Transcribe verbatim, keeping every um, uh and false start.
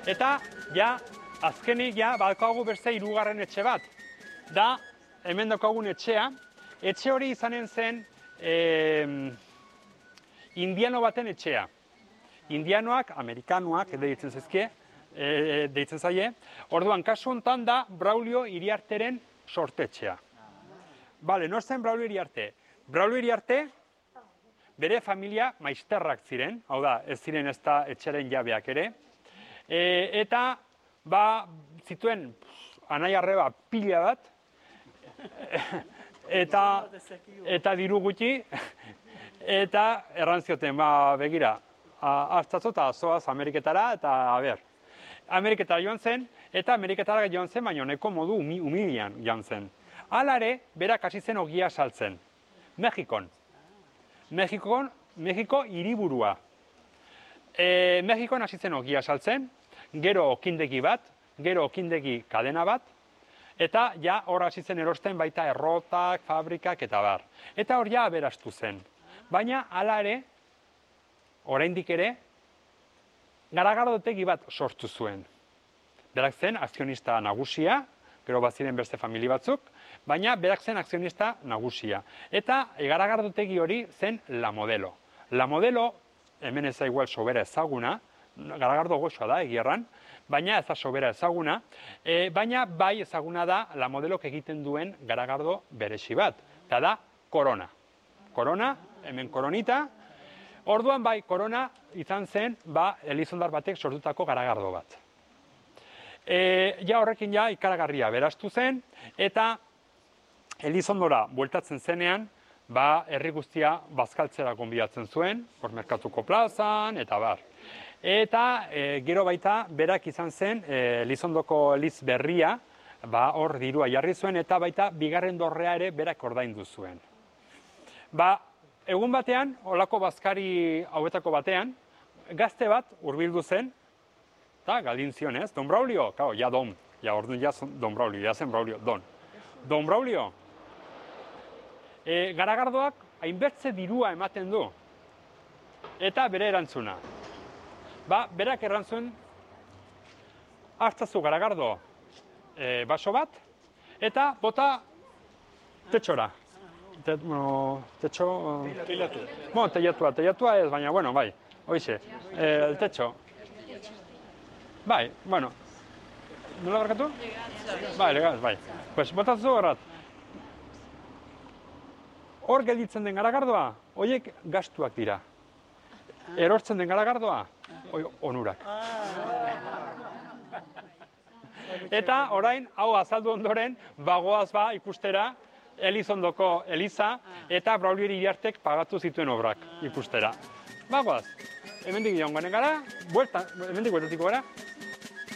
Eta, ja, azkenik, ja, badaukagu beste hirugarren etxe bat. Da, hemen daukagun etxea. Etxe hori izanen zen eh, indiano baten etxea. Indianoak, amerikanoak, deitzen zaizkie, e, deitzen zaie. Orduan, kasu honetan da Braulio Iriarteren sortetxea. Bale, nor zen Braulio Iriarte? Braulio Iriarte, bere familia maizterrak ziren, hau da, ez ziren ez da etxeren jabeak ere. E, eta, ba, zituen anai arreba pila bat, eta, eta diru gutxi, eta erran zioten, ba, begira, hartzatzu eta zoaz Ameriketara, eta, a ber, Ameriketara joan zen, eta Ameriketara joan zen, baina honeko modu humilian joan zen. Hala ere, berak hasi zen ogia saltzen. Mexikon. Mexikon, Mexiko hiriburua. E, Mexikon hasi zen ogia saltzen, gero okindegi bat, gero okindegi kadena bat, eta ja hor hasi zen erosten baita errotak, fabrikak eta bar. Eta hor ja aberastu zen. Baina hala ere, oraindik ere, garagardotegi bat sortu zuen. Berak zen akzionista nagusia, gero baziren beste famili batzuk, baina berak zen akzionista nagusia. Eta garagardotegi hori zen La Modelo. La Modelo, hemen ez da igual sobera ezaguna, garagardo goxoa da egierran, baina ez da sobera ezaguna, e, baina bai ezaguna da La Modelok egiten duen garagardo beresi bat, eta da Corona. Corona, hemen koronita. Orduan bai, Corona izan zen, ba, Elizondar batek sortutako garagardo bat. E, ja horrekin ja ikaragarria beraztu zen, eta Elizondora bueltatzen zenean, ba, herri guztia bazkaltzera gonbidatzen zuen, hor Merkatuko plazan, eta bar. Eta e, gero baita, berak izan zen, e, Elizondoko Eliz berria, ba, hor dirua jarri zuen, eta baita bigarren dorrea ere berak ordaindu zuen. Ba, egun batean, olako bazkari hauetako batean, gazte bat hurbildu zen, eta galdin zion ez, Don Braulio, kao, ja Don, ja orduan ja Don Braulio, ja zen Braulio, Don. Don Braulio, e, garagardoak hainbertze dirua ematen du, eta bere erantzuna. Ba, berak erantzun, hartzazu garagardo e, baso bat, eta bota tetxora. Te, bueno, techo... Teilatu. Bueno, teilatua, teilatua ez, baina, bueno, bai, hoize, eh, el techo. Bai, bueno, nola barkatu? Bai, legaz, bai. Pues, botatzu horrat. Hor gelditzen den garagardoa, horiek gastuak dira. Erortzen den garagardoa, hoi onurak. Eta, orain, hau azaldu ondoren, bagoaz ba ikustera, Elizondoko Eliza eta Braulio Iriartek pagatu zituen obrak ikustera. Bagoaz, hemendik joan gara, buelta, hemendik bueltatiko gara,